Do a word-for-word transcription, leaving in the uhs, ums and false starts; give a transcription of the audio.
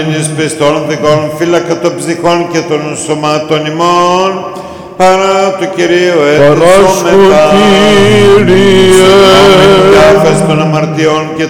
Εις πιστών δικών φύλακα των ψυχών και των σωμάτων ημών, παρά του Κυρίου έτησομεθα. Κύριε. Συγγνώμη διάφες των αμαρτιών και